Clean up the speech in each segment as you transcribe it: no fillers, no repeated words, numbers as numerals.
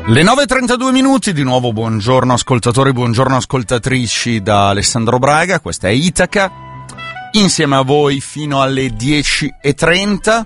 Le 9:32 minuti, di nuovo buongiorno ascoltatori, buongiorno ascoltatrici da Alessandro Braga, questa è Itaca, insieme a voi fino alle 10:30.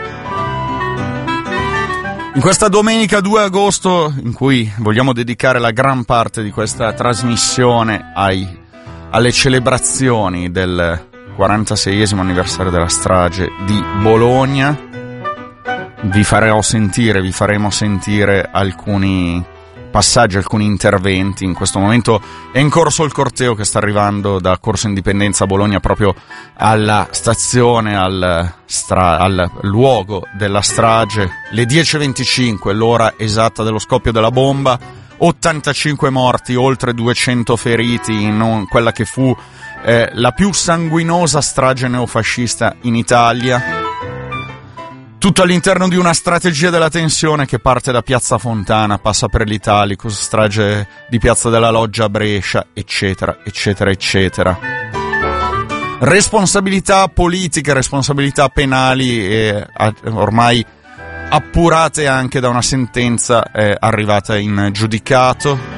In questa domenica 2 agosto, in cui vogliamo dedicare la gran parte di questa trasmissione alle celebrazioni del 46esimo anniversario della strage di Bologna, vi faremo sentire alcuni passaggi, alcuni interventi. In questo momento è in corso il corteo che sta arrivando da Corso Indipendenza a Bologna proprio alla stazione, al luogo della strage. Le 10:25, l'ora esatta dello scoppio della bomba, 85 morti, oltre 200 feriti in quella che fu la più sanguinosa strage neofascista in Italia. Tutto all'interno di una strategia della tensione che parte da Piazza Fontana, passa per l'Italicus, strage di Piazza della Loggia a Brescia, eccetera, eccetera, eccetera. Responsabilità politiche, responsabilità penali ormai appurate anche da una sentenza arrivata in giudicato.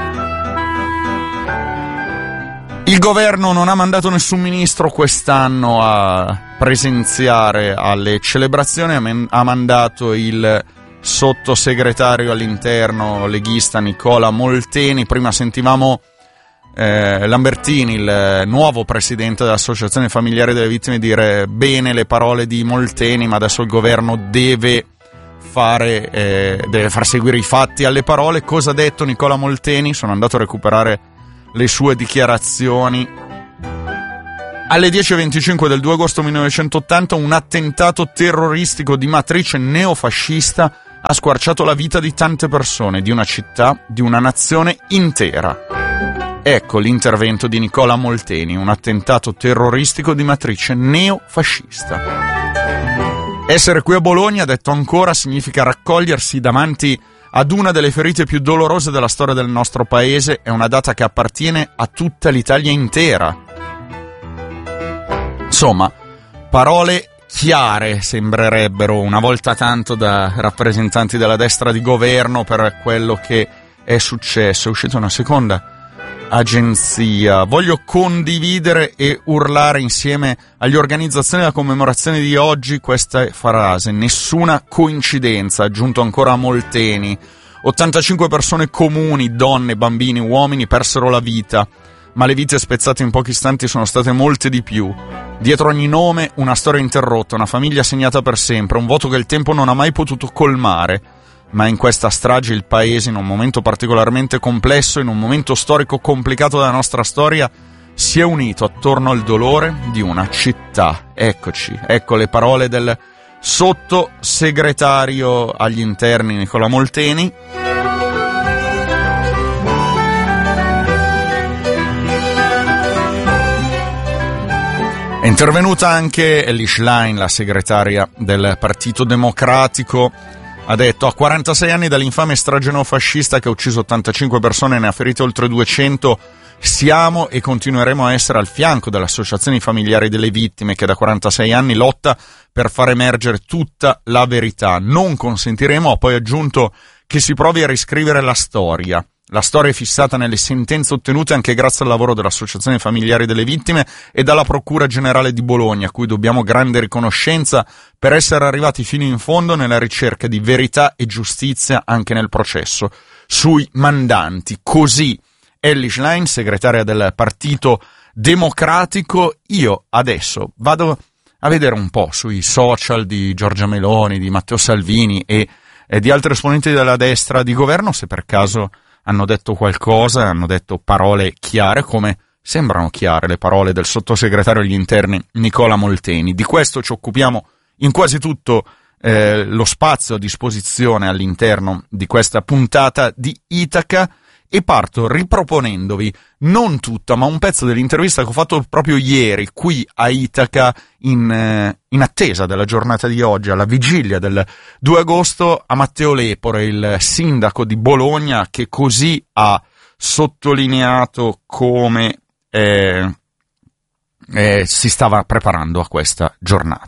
Il governo non ha mandato nessun ministro quest'anno a presenziare alle celebrazioni, ha mandato il sottosegretario all'interno leghista Nicola Molteni. Prima sentivamo Lambertini, il nuovo presidente dell'Associazione Familiari delle Vittime, dire bene le parole di Molteni, ma adesso il governo deve far seguire i fatti alle parole. Cosa ha detto Nicola Molteni? Sono andato a recuperare le sue dichiarazioni. Alle 10:25 del 2 agosto 1980 un attentato terroristico di matrice neofascista ha squarciato la vita di tante persone, di una città, di una nazione intera. Ecco l'intervento di Nicola Molteni, un attentato terroristico di matrice neofascista. Essere qui a Bologna, ha detto ancora, significa raccogliersi davanti ad una delle ferite più dolorose della storia del nostro paese. È una data che appartiene a tutta l'Italia intera. Insomma, parole chiare sembrerebbero una volta tanto da rappresentanti della destra di governo per quello che è successo. È uscita una seconda agenzia. Voglio condividere e urlare insieme agli organizzazioni della commemorazione di oggi questa frase: nessuna coincidenza, ha aggiunto ancora Molteni. 85 persone comuni, donne, bambini, uomini, persero la vita, ma le vite spezzate in pochi istanti sono state molte di più. Dietro ogni nome una storia interrotta, una famiglia segnata per sempre, un vuoto che il tempo non ha mai potuto colmare. Ma in questa strage il paese, in un momento particolarmente complesso, in un momento storico complicato della nostra storia, si è unito attorno al dolore di una città. Eccoci, ecco le parole del sottosegretario agli interni Nicola Molteni. È intervenuta anche Elly Schlein, la segretaria del Partito Democratico. Ha detto: a 46 anni dall'infame strage neofascista che ha ucciso 85 persone e ne ha ferite oltre 200, siamo e continueremo a essere al fianco delle associazioni familiari delle vittime che da 46 anni lotta per far emergere tutta la verità. Non consentiremo, ha poi aggiunto, che si provi a riscrivere la storia. La storia è fissata nelle sentenze ottenute anche grazie al lavoro dell'Associazione Familiari delle Vittime e dalla Procura Generale di Bologna, a cui dobbiamo grande riconoscenza per essere arrivati fino in fondo nella ricerca di verità e giustizia anche nel processo sui mandanti. Così Elly Schlein, segretaria del Partito Democratico. Io adesso vado a vedere un po' sui social di Giorgia Meloni, di Matteo Salvini e di altri esponenti della destra di governo, se per caso hanno detto qualcosa, hanno detto parole chiare, come sembrano chiare le parole del sottosegretario agli interni Nicola Molteni. Di questo ci occupiamo in quasi tutto lo spazio a disposizione all'interno di questa puntata di Itaca, e parto riproponendovi non tutta, ma un pezzo dell'intervista che ho fatto proprio ieri qui a Itaca in attesa della giornata di oggi, alla vigilia del 2 agosto, a Matteo Lepore, il sindaco di Bologna, che così ha sottolineato come si stava preparando a questa giornata.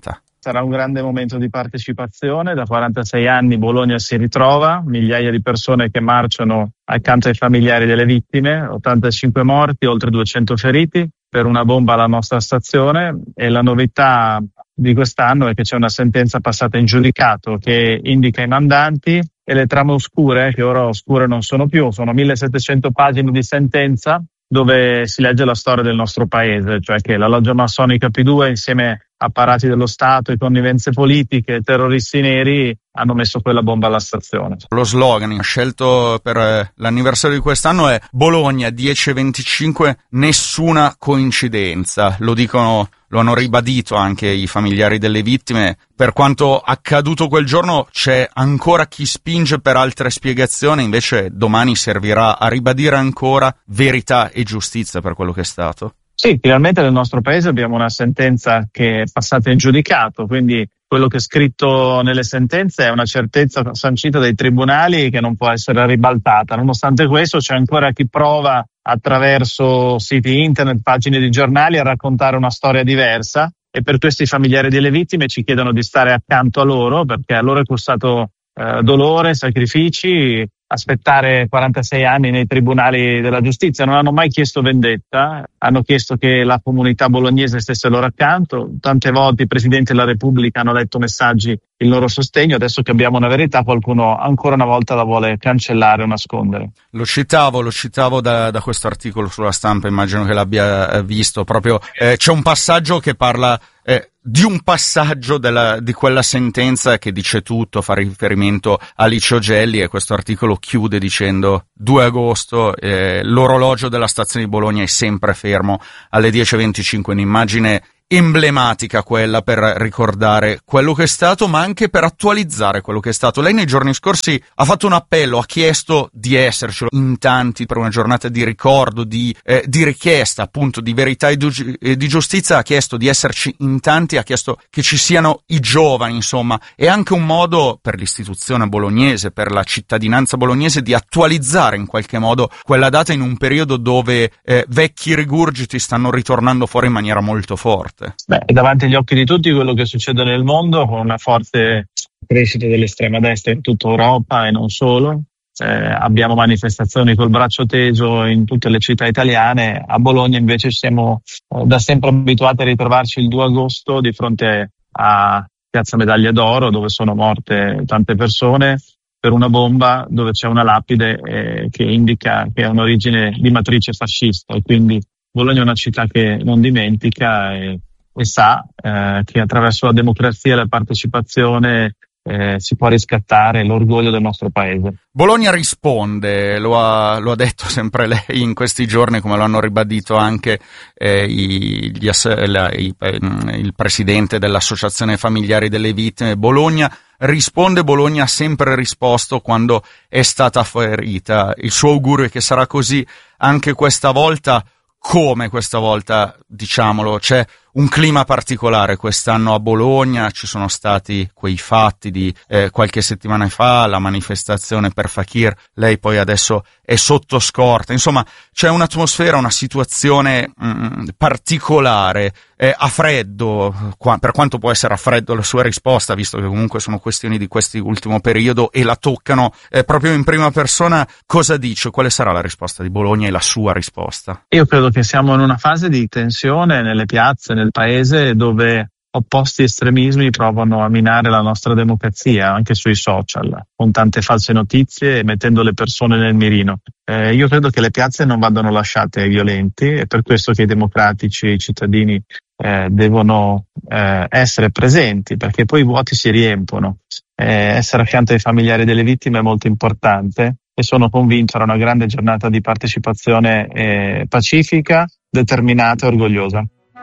sarà un grande momento di partecipazione. Da 46 anni Bologna si ritrova, migliaia di persone che marciano accanto ai familiari delle vittime, 85 morti, oltre 200 feriti per una bomba alla nostra stazione, e la novità di quest'anno è che c'è una sentenza passata in giudicato che indica i mandanti e le trame oscure, che ora oscure non sono più, sono 1700 pagine di sentenza dove si legge la storia del nostro paese, cioè che la loggia massonica P2 insieme a apparati dello Stato e connivenze politiche, terroristi neri, hanno messo quella bomba alla stazione. Lo slogan scelto per l'anniversario di quest'anno è Bologna 10-25, nessuna coincidenza. Lo hanno ribadito anche i familiari delle vittime. Per quanto accaduto quel giorno c'è ancora chi spinge per altre spiegazioni, invece domani servirà a ribadire ancora verità e giustizia per quello che è stato. Sì, finalmente nel nostro paese abbiamo una sentenza che è passata in giudicato, quindi quello che è scritto nelle sentenze è una certezza sancita dai tribunali che non può essere ribaltata. Nonostante questo c'è ancora chi prova attraverso siti internet, pagine di giornali a raccontare una storia diversa, e per questi familiari delle vittime ci chiedono di stare accanto a loro, perché a loro è costato dolore, sacrifici, aspettare 46 anni nei tribunali della giustizia. Non hanno mai chiesto vendetta, hanno chiesto che la comunità bolognese stesse loro accanto. Tante volte i presidenti della Repubblica hanno letto messaggi in loro sostegno. Adesso che abbiamo una verità, qualcuno ancora una volta la vuole cancellare o nascondere. Lo citavo da questo articolo sulla Stampa, immagino che l'abbia visto. Proprio c'è un passaggio che parla di un passaggio di quella sentenza che dice tutto, fa riferimento a Licio Gelli, e questo articolo chiude dicendo 2 agosto, l'orologio della stazione di Bologna è sempre fermo alle 10:25, un'immagine emblematica quella per ricordare quello che è stato, ma anche per attualizzare quello che è stato. Lei nei giorni scorsi ha fatto un appello, ha chiesto di essercelo in tanti per una giornata di ricordo, di richiesta appunto di verità e di giustizia, ha chiesto di esserci in tanti, ha chiesto che ci siano i giovani, insomma, è anche un modo per l'istituzione bolognese, per la cittadinanza bolognese, di attualizzare in qualche modo quella data in un periodo dove vecchi rigurgiti stanno ritornando fuori in maniera molto forte. Beh, è davanti agli occhi di tutti quello che succede nel mondo, con una forte crescita dell'estrema destra in tutta Europa e non solo. Abbiamo manifestazioni col braccio teso in tutte le città italiane. A Bologna invece siamo da sempre abituati a ritrovarci il 2 agosto di fronte a Piazza Medaglia d'Oro, dove sono morte tante persone per una bomba, dove c'è una lapide che indica che ha un'origine di matrice fascista, e quindi Bologna è una città che non dimentica e sa che attraverso la democrazia e la partecipazione si può riscattare l'orgoglio del nostro paese. Bologna risponde, lo ha detto sempre lei in questi giorni, come lo hanno ribadito anche il presidente dell'Associazione Familiari delle Vittime. Bologna risponde, Bologna ha sempre risposto quando è stata ferita. Il suo augurio è che sarà così anche questa volta. Come questa volta, diciamolo, c'è un clima particolare quest'anno a Bologna, ci sono stati quei fatti di qualche settimana fa, la manifestazione per Fakir, lei poi adesso è sotto scorta, insomma c'è un'atmosfera, una situazione particolare, a freddo, per quanto può essere a freddo la sua risposta, visto che comunque sono questioni di questo ultimo periodo e la toccano proprio in prima persona. Cosa dice? Quale sarà la risposta di Bologna e la sua risposta? Io credo che siamo in una fase di tensione nelle piazze, nel paese, dove opposti estremismi provano a minare la nostra democrazia, anche sui social, con tante false notizie e mettendo le persone nel mirino. Io credo che le piazze non vadano lasciate ai violenti, e per questo che i democratici e i cittadini devono essere presenti, perché poi i vuoti si riempono. Essere accanto ai familiari delle vittime è molto importante, e sono convinto sarà una grande giornata di partecipazione pacifica, determinata e orgogliosa.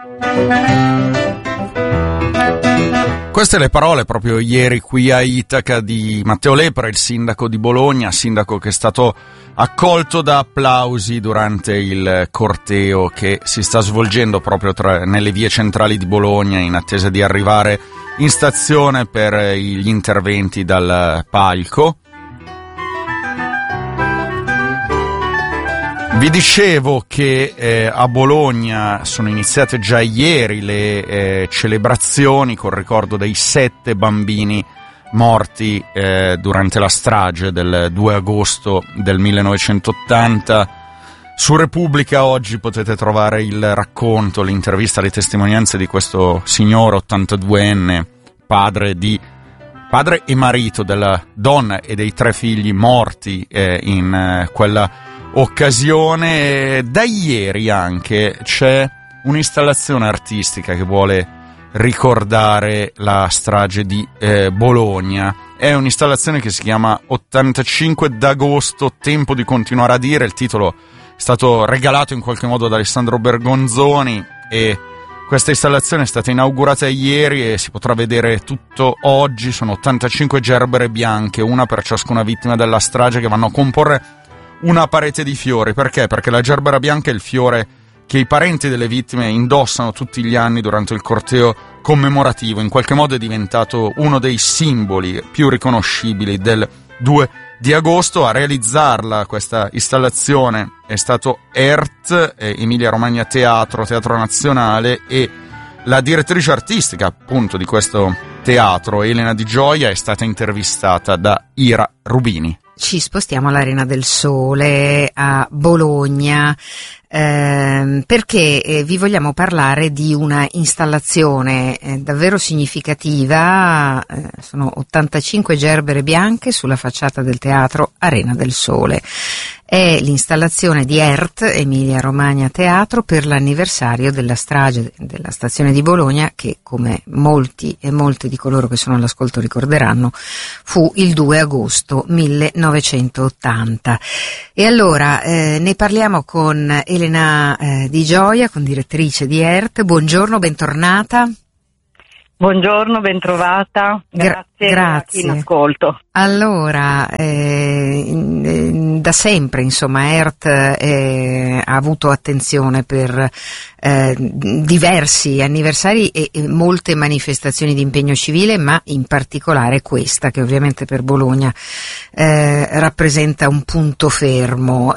Queste le parole proprio ieri qui a Itaca di Matteo Lepra, il sindaco di Bologna, sindaco che è stato accolto da applausi durante il corteo che si sta svolgendo proprio nelle vie centrali di Bologna, in attesa di arrivare in stazione per gli interventi dal palco. Vi dicevo che a Bologna sono iniziate già ieri le celebrazioni col ricordo dei 7 bambini morti durante la strage del 2 agosto del 1980. Su Repubblica oggi potete trovare il racconto, l'intervista, le testimonianze di questo signore 82enne, padre e marito della donna e dei 3 figli morti in quella occasione. Da ieri anche c'è un'installazione artistica che vuole ricordare la strage di Bologna. È un'installazione che si chiama 85 d'agosto, tempo di continuare a dire. Il titolo è stato regalato in qualche modo da Alessandro Bergonzoni e questa installazione è stata inaugurata ieri e si potrà vedere tutto oggi. Sono 85 gerbere bianche, una per ciascuna vittima della strage, che vanno a comporre una parete di fiori. Perché? Perché la gerbera bianca è il fiore che i parenti delle vittime indossano tutti gli anni durante il corteo commemorativo. In qualche modo è diventato uno dei simboli più riconoscibili del 2 di agosto. A realizzarla, questa installazione, è stato ERT, Emilia Romagna Teatro Nazionale, e la direttrice artistica appunto di questo teatro, Elena Di Gioia, è stata intervistata da Ira Rubini. Ci spostiamo all'Arena del Sole a Bologna perché vi vogliamo parlare di una installazione davvero significativa. Sono 85 gerbere bianche sulla facciata del teatro Arena del Sole. È l'installazione di ERT, Emilia Romagna Teatro, per l'anniversario della strage della stazione di Bologna, che, come molti e molte di coloro che sono all'ascolto ricorderanno, fu il 2 agosto 1980. E allora ne parliamo con Elena Di Gioia, con direttrice di ERT. Buongiorno, bentornata. Buongiorno, bentrovata, grazie a chi in ascolto. Allora, da sempre, insomma, ERT ha avuto attenzione per diversi anniversari e molte manifestazioni di impegno civile, ma in particolare questa, che ovviamente per Bologna rappresenta un punto fermo.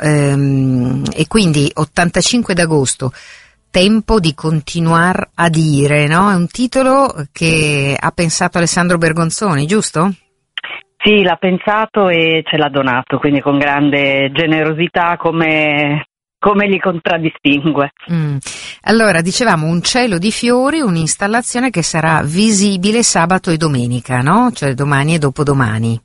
E quindi 85 d'agosto, tempo di continuare a dire, no? È un titolo che ha pensato Alessandro Bergonzoni, giusto? Sì, l'ha pensato e ce l'ha donato, quindi con grande generosità, come li contraddistingue. Allora, dicevamo, un cielo di fiori, un'installazione che sarà visibile sabato e domenica, no? Cioè domani e dopodomani.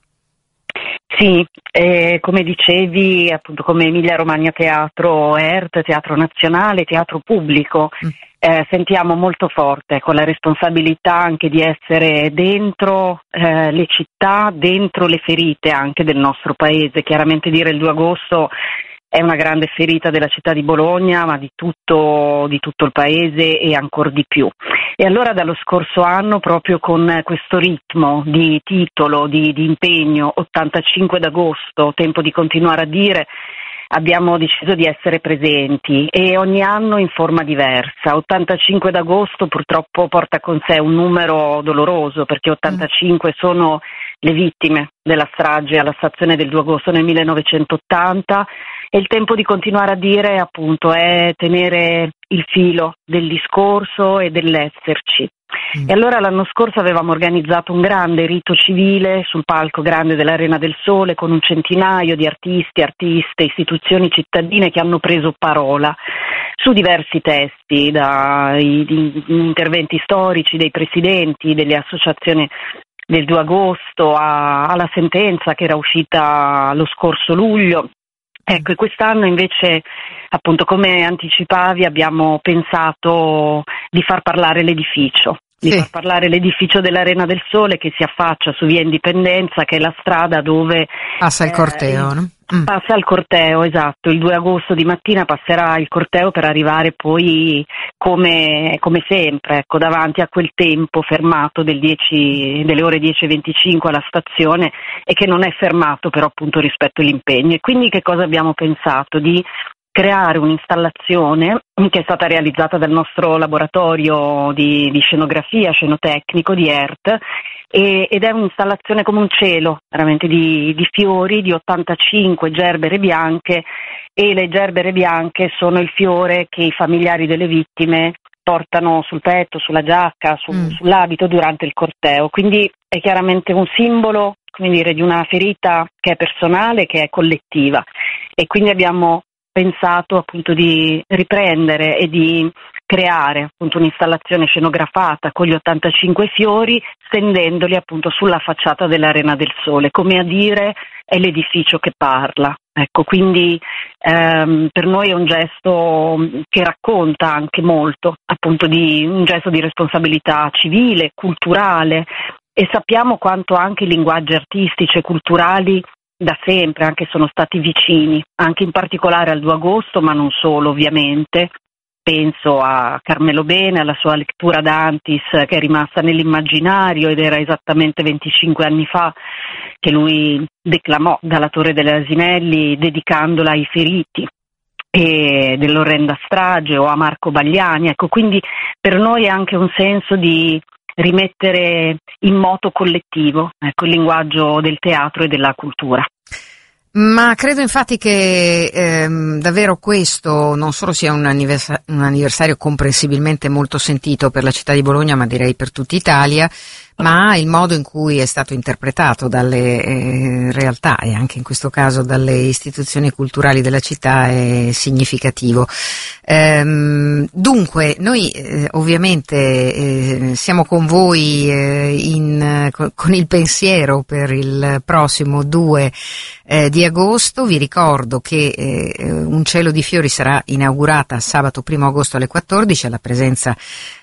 Sì, come dicevi, appunto, come Emilia Romagna Teatro, ERT, Teatro Nazionale, Teatro Pubblico, sentiamo molto forte con la responsabilità anche di essere dentro le città, dentro le ferite anche del nostro paese. Chiaramente dire il 2 agosto è una grande ferita della città di Bologna, ma di tutto il paese e ancor di più. E allora dallo scorso anno, proprio con questo ritmo di titolo, di impegno, 85 d'agosto, tempo di continuare a dire, abbiamo deciso di essere presenti, e ogni anno in forma diversa. 85 d'agosto purtroppo porta con sé un numero doloroso, perché 85 sono le vittime della strage alla stazione del 2 agosto nel 1980, e il tempo di continuare a dire, appunto, è tenere il filo del discorso e dell'esserci. E allora l'anno scorso avevamo organizzato un grande rito civile sul palco grande dell'Arena del Sole, con un centinaio di artisti, artiste, istituzioni cittadine che hanno preso parola su diversi testi, dai interventi storici dei presidenti, delle associazioni del 2 agosto alla sentenza che era uscita lo scorso luglio. Ecco, e quest'anno invece, appunto, come anticipavi, abbiamo pensato di far parlare l'edificio. Far parlare l'edificio dell'Arena del Sole, che si affaccia su via Indipendenza, che è la strada dove passa il corteo, no? Passa il corteo, esatto. Il 2 agosto di mattina passerà il corteo per arrivare poi come sempre, ecco, davanti a quel tempo fermato delle ore 10:25 alla stazione, e che non è fermato però appunto rispetto all'impegno. E quindi che cosa abbiamo pensato? Di creare un'installazione che è stata realizzata dal nostro laboratorio di scenografia, scenotecnico di ERT, ed è un'installazione come un cielo, veramente di fiori, di 85 gerbere bianche, e le gerbere bianche sono il fiore che i familiari delle vittime portano sul petto, sulla giacca, sull'abito durante il corteo. Quindi è chiaramente un simbolo, come dire, di una ferita che è personale, che è collettiva, e quindi abbiamo pensato appunto di riprendere e di creare appunto un'installazione scenografata con gli 85 fiori, stendendoli appunto sulla facciata dell'Arena del Sole, come a dire è l'edificio che parla. Ecco, quindi per noi è un gesto che racconta anche molto, appunto di un gesto di responsabilità civile, culturale, e sappiamo quanto anche i linguaggi artistici e culturali da sempre anche sono stati vicini, anche in particolare al 2 agosto, ma non solo ovviamente. Penso a Carmelo Bene, alla sua lettura d'Antis che è rimasta nell'immaginario, ed era esattamente 25 anni fa che lui declamò dalla Torre degli Asinelli dedicandola ai feriti e dell'orrenda strage, o a Marco Bagliani. Ecco, quindi per noi è anche un senso di rimettere in moto collettivo, ecco, il linguaggio del teatro e della cultura. Ma credo infatti che davvero questo non solo sia un anniversario comprensibilmente molto sentito per la città di Bologna, ma direi per tutta Italia, ma il modo in cui è stato interpretato dalle realtà, e anche in questo caso dalle istituzioni culturali della città, è significativo. Dunque noi ovviamente siamo con voi con il pensiero per il prossimo 2 di agosto. Vi ricordo che Un cielo di fiori sarà inaugurata sabato 1 agosto alle 14 alla presenza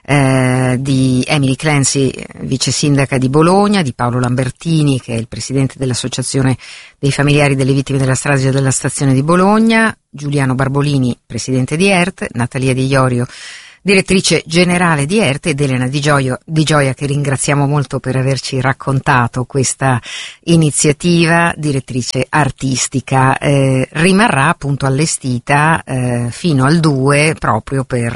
di Emily Clancy, vice sindaca di Bologna, di Paolo Lambertini, che è il presidente dell'Associazione dei familiari delle vittime della strage della stazione di Bologna, Giuliano Barbolini, presidente di ERT, Natalia Di Iorio, direttrice generale di ERT, ed Elena Di Gioia, che ringraziamo molto per averci raccontato questa iniziativa, direttrice artistica. Rimarrà appunto allestita fino al 2 proprio per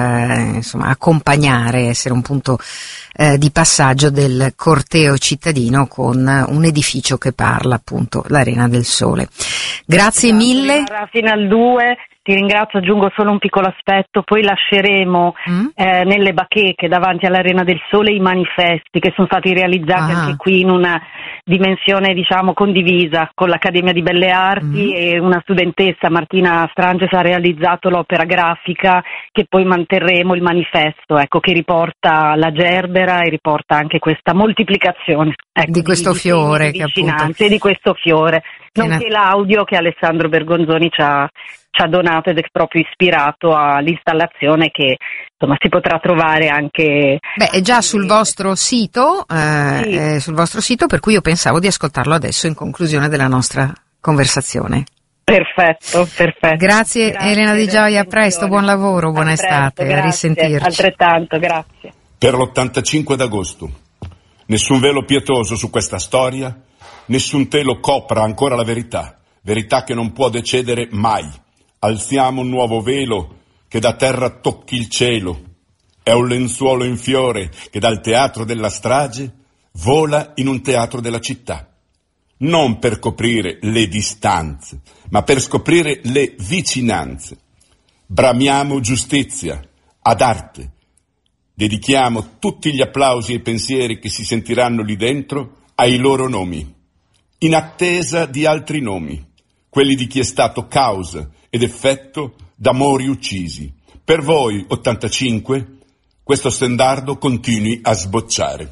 accompagnare, essere un punto di passaggio del corteo cittadino con un edificio che parla, appunto l'Arena del Sole. Grazie mille. Fino al 2. Ti ringrazio, aggiungo solo un piccolo aspetto, poi lasceremo nelle bacheche davanti all'Arena del Sole i manifesti che sono stati realizzati anche qui in una dimensione condivisa con l'Accademia di Belle Arti, e una studentessa, Martina Stranges, ha realizzato l'opera grafica che poi manterremo, il manifesto, ecco, che riporta la gerbera e riporta anche questa moltiplicazione, ecco, di questo fiore, di vicinanze, di questo fiore, nonché l'audio che Alessandro Bergonzoni ci ha donato, ed è proprio ispirato all'installazione che si potrà trovare anche. È già sul vostro sito, sul vostro sito, per cui io pensavo di ascoltarlo adesso in conclusione della nostra conversazione. Perfetto. Grazie Elena Di Gioia, a presto, buon lavoro, buona estate, a risentirci. Altrettanto, grazie. Per l'85 d'agosto, nessun velo pietoso su questa storia, nessun telo copra ancora la verità che non può decedere mai. Alziamo un nuovo velo che da terra tocchi il cielo. È un lenzuolo in fiore che dal teatro della strage vola in un teatro della città. Non per coprire le distanze, ma per scoprire le vicinanze. Bramiamo giustizia ad arte. Dedichiamo tutti gli applausi e i pensieri che si sentiranno lì dentro ai loro nomi, in attesa di altri nomi, quelli di chi è stato causa ed effetto d'amori uccisi. Per voi, 85, questo stendardo continui a sbocciare.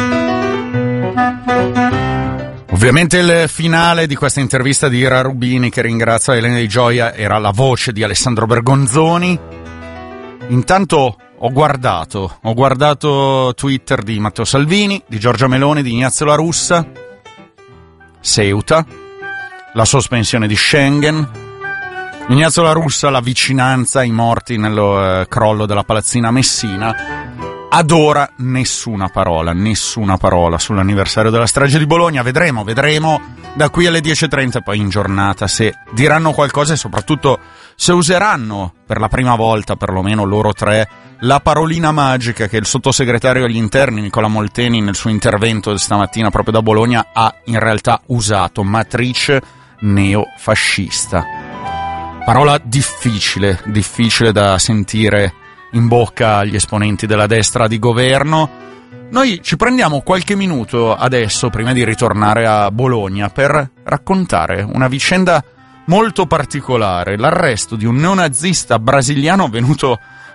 Ovviamente il finale di questa intervista di Ira Rubini, che ringrazia Elena Di Gioia, era la voce di Alessandro Bergonzoni. Intanto ho guardato Twitter di Matteo Salvini, di Giorgia Meloni, di Ignazio La Russa, Ceuta, la sospensione di Schengen, Ignazio La Russa, la vicinanza ai morti nel crollo della palazzina Messina. Ad ora nessuna parola sull'anniversario della strage di Bologna. Vedremo da qui alle 10.30, poi in giornata, se diranno qualcosa e soprattutto se useranno per la prima volta, perlomeno loro tre, la parolina magica che il sottosegretario agli interni Nicola Molteni nel suo intervento stamattina proprio da Bologna ha in realtà usato: matrice neofascista. Parola difficile da sentire in bocca agli esponenti della destra di governo. Noi ci prendiamo qualche minuto adesso, prima di ritornare a Bologna, per raccontare una vicenda molto particolare: l'arresto di un neonazista brasiliano avvenuto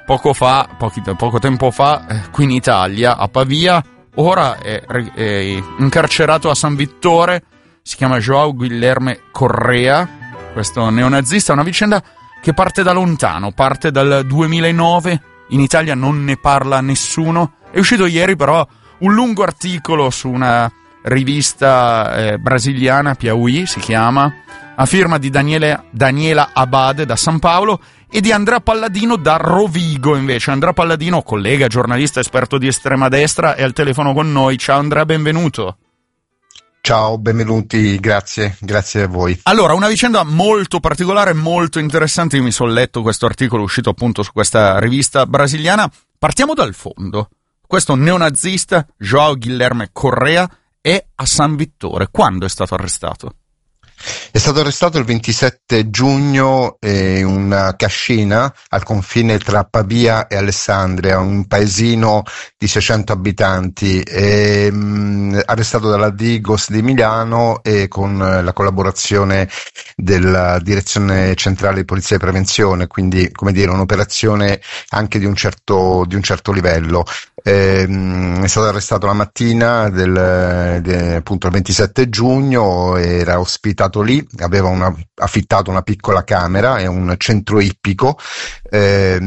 poco tempo fa, qui in Italia, a Pavia. Ora è incarcerato a San Vittore. Si chiama João Guilherme Correa, questo neonazista. È una vicenda che parte da lontano, parte dal 2009, in Italia non ne parla nessuno. È uscito ieri però un lungo articolo su una rivista brasiliana, Piauí si chiama, a firma di Daniela Abade da San Paolo e di Andrea Palladino da Rovigo. Invece Andrea Palladino, collega, giornalista, esperto di estrema destra, è al telefono con noi. Ciao Andrea, benvenuto. Ciao, benvenuti, grazie a voi. Allora, una vicenda molto particolare, molto interessante. Io mi sono letto questo articolo uscito appunto su questa rivista brasiliana. Partiamo dal fondo. Questo neonazista, João Guilherme Correa, è a San Vittore. Quando è stato arrestato? È stato arrestato il 27 giugno in una cascina al confine tra Pavia e Alessandria, un paesino di 600 abitanti, arrestato dalla Digos di Milano e con la collaborazione della Direzione Centrale di Polizia e Prevenzione, quindi come dire un'operazione anche di un certo livello. È stato arrestato la mattina appunto il 27 giugno, era ospitato lì, aveva affittato una piccola camera e un centro ippico, e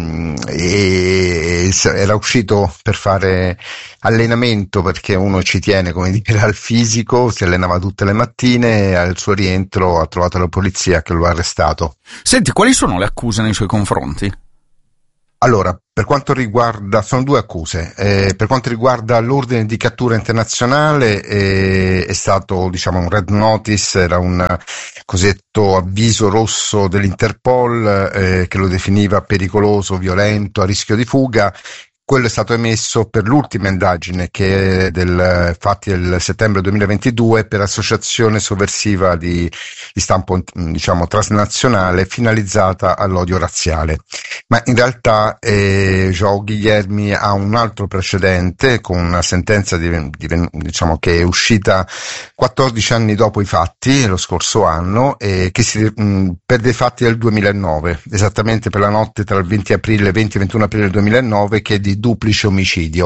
era uscito per fare allenamento, perché uno ci tiene, come dire, al fisico, si allenava tutte le mattine e al suo rientro ha trovato la polizia che lo ha arrestato. Senti, quali sono le accuse nei suoi confronti? Allora, per quanto riguarda, sono due accuse. Per quanto riguarda l'ordine di cattura internazionale, è stato, diciamo, un red notice, era un cosiddetto avviso rosso dell'Interpol, che lo definiva pericoloso, violento, a rischio di fuga. Quello è stato emesso per l'ultima indagine, che è fatti del settembre 2022 per associazione sovversiva di stampo, diciamo, transnazionale finalizzata all'odio razziale. Ma in realtà João Guilherme ha un altro precedente con una sentenza diciamo che è uscita 14 anni dopo i fatti, lo scorso anno, per dei fatti del 2009, esattamente per la notte tra il 20 aprile e 21 aprile del 2009, che è di duplice omicidio.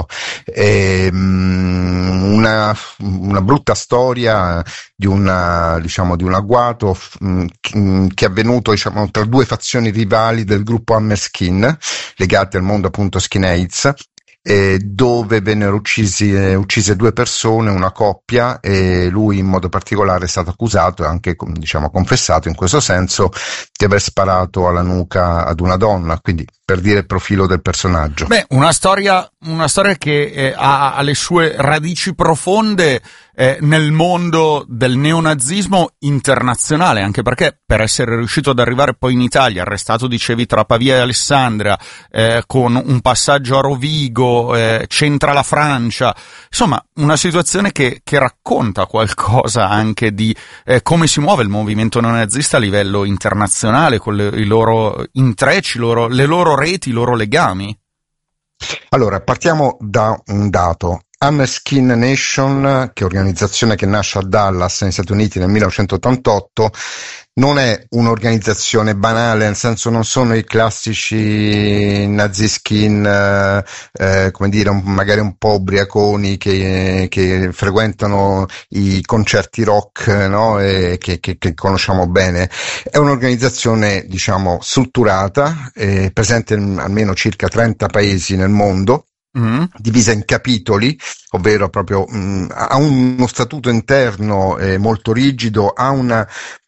Una brutta storia di un agguato che è avvenuto, diciamo, tra due fazioni rivali del gruppo Hammerskin, legate al mondo appunto skinheads, dove vennero uccise due persone, una coppia, e lui in modo particolare è stato accusato e anche, diciamo, confessato in questo senso di aver sparato alla nuca ad una donna, quindi per dire il profilo del personaggio. Beh, una storia che ha le sue radici profonde nel mondo del neonazismo internazionale, anche perché per essere riuscito ad arrivare poi in Italia, arrestato, dicevi, tra Pavia e Alessandria, con un passaggio a Rovigo, c'entra la Francia, insomma una situazione che racconta qualcosa anche di come si muove il movimento neonazista a livello internazionale, con i loro intrecci, le loro reti, i loro legami. Allora, partiamo da un dato. Hammerskin Nation, che è un'organizzazione che nasce a Dallas, negli Stati Uniti, nel 1988, non è un'organizzazione banale, nel senso non sono i classici naziskin, come dire, magari un po' ubriaconi che frequentano i concerti rock, no? E che conosciamo bene. È un'organizzazione, diciamo, strutturata, presente in almeno circa 30 paesi nel mondo, divisa in capitoli, ovvero proprio ha uno statuto interno molto rigido, ha una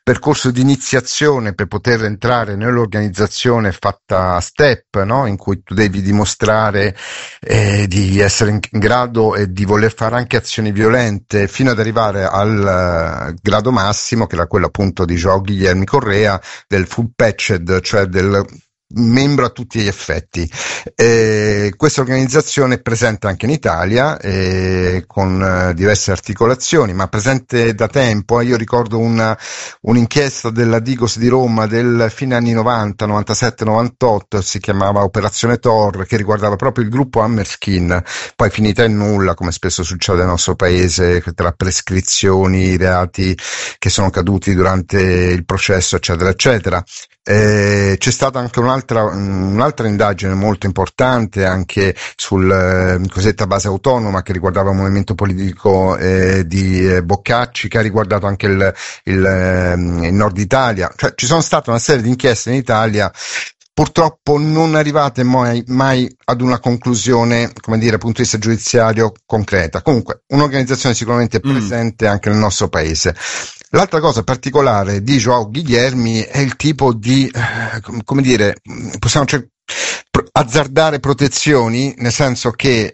percorso di iniziazione per poter entrare nell'organizzazione fatta a step, no? In cui tu devi dimostrare di essere in grado e di voler fare anche azioni violente fino ad arrivare al grado massimo, che era quello appunto di João Guilherme Correa, del full patched, cioè del membro a tutti gli effetti. Questa organizzazione è presente anche in Italia con diverse articolazioni, ma presente da tempo. Io ricordo un'inchiesta della Digos di Roma del fine anni 90, 97, 98, si chiamava Operazione Thor, che riguardava proprio il gruppo Hammerskin, poi finita in nulla, come spesso succede nel nostro paese, tra prescrizioni, reati che sono caduti durante il processo, eccetera, eccetera. C'è stata anche un'altra indagine molto importante anche sul cosiddetta base autonoma, che riguardava il movimento politico di Boccacci, che ha riguardato anche il Nord Italia. Cioè, ci sono state una serie di inchieste in Italia, purtroppo non arrivate mai ad una conclusione, come dire, dal punto di vista giudiziario concreta. Comunque, un'organizzazione sicuramente presente anche nel nostro paese. L'altra cosa particolare di João Guilherme è il tipo di, come dire, possiamo azzardare protezioni, nel senso che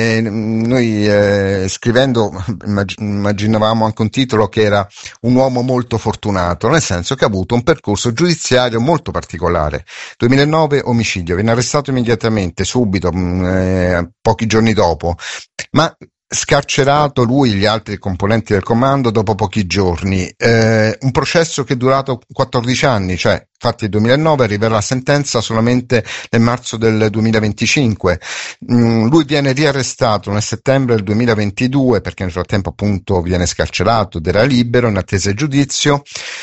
noi scrivendo immaginavamo anche un titolo che era un uomo molto fortunato, nel senso che ha avuto un percorso giudiziario molto particolare. 2009 omicidio, viene arrestato immediatamente, subito, pochi giorni dopo, ma scarcerato lui e gli altri componenti del comando dopo pochi giorni. Un processo che è durato 14 anni, cioè infatti nel 2009 arriverà la sentenza solamente nel marzo del 2025. Lui viene riarrestato nel settembre del 2022 perché nel frattempo appunto viene scarcerato ed era libero in attesa di giudizio,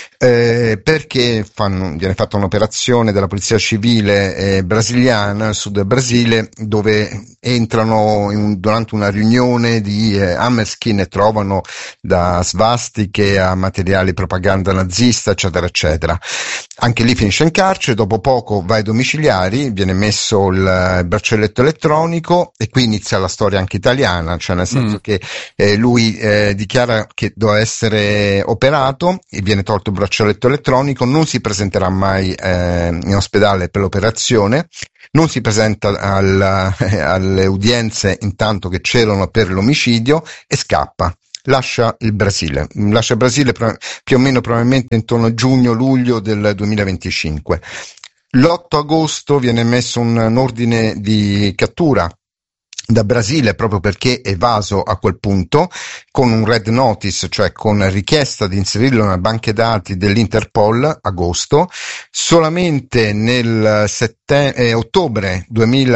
perché viene fatta un'operazione della polizia civile brasiliana nel sud del Brasile, dove entrano durante una riunione di Hammerskin e trovano da svastiche a materiali propaganda nazista, eccetera, eccetera. Anche lì finisce in carcere, dopo poco va ai domiciliari, viene messo il braccialetto elettronico e qui inizia la storia anche italiana, cioè nel senso che lui dichiara che doveva essere operato e viene tolto il braccialetto elettronico, non si presenterà mai in ospedale per l'operazione, non si presenta alle udienze intanto che c'erano per l'omicidio e scappa. Lascia il Brasile più o meno probabilmente intorno a giugno-luglio del 2025. L'8 agosto viene messo un ordine di cattura da Brasile proprio perché evaso a quel punto, con un red notice, cioè con richiesta di inserirlo nella banca dati dell'Interpol, agosto. Solamente nel ottobre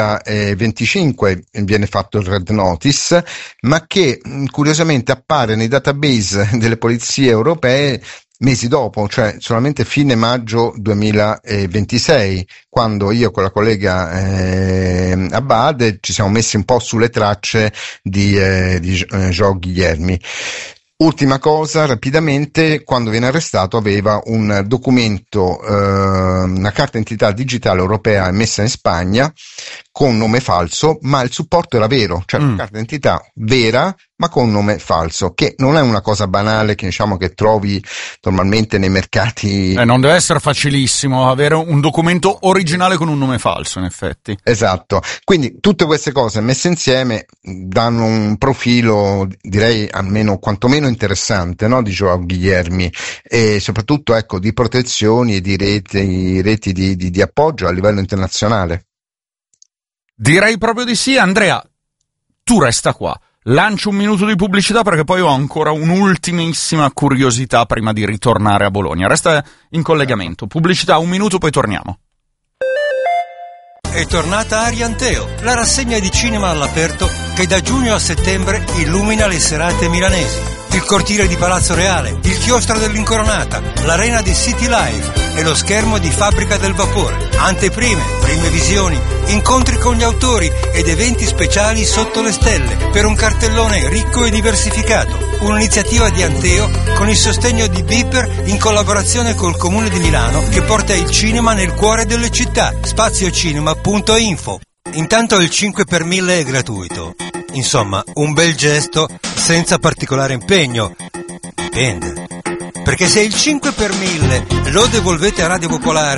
2025 viene fatto il red notice, ma che curiosamente appare nei database delle polizie europee mesi dopo, cioè solamente fine maggio 2026, quando io con la collega Abade ci siamo messi un po' sulle tracce di João Guilherme. Ultima cosa, rapidamente, quando viene arrestato aveva un documento, una carta d'identità digitale europea emessa in Spagna con nome falso, ma il supporto era vero, cioè una carta d'identità vera ma con nome falso, che non è una cosa banale che diciamo che trovi normalmente nei mercati. Non deve essere facilissimo avere un documento originale con un nome falso, in effetti. Esatto, quindi tutte queste cose messe insieme danno un profilo, direi almeno quantomeno interessante, no, di João Guilherme, e soprattutto ecco di protezioni e di reti di appoggio a livello internazionale. Direi proprio di sì. Andrea, tu resta qua. Lancio un minuto di pubblicità perché poi ho ancora un'ultimissima curiosità prima di ritornare a Bologna. Resta in collegamento. Pubblicità, un minuto, poi torniamo. È tornata Arianteo, la rassegna di cinema all'aperto che da giugno a settembre illumina le serate milanesi. Il cortile di Palazzo Reale, il chiostro dell'Incoronata, l'arena di City Life e lo schermo di Fabbrica del Vapore. Anteprime, prime visioni, incontri con gli autori ed eventi speciali sotto le stelle per un cartellone ricco e diversificato. Un'iniziativa di Anteo con il sostegno di Beeper in collaborazione col Comune di Milano che porta il cinema nel cuore delle città. Spaziocinema.info. Intanto il 5 per 1000 è gratuito. Insomma, un bel gesto senza particolare impegno. Dipende. Perché se il 5 per 1000 lo devolvete a Radio Popolare,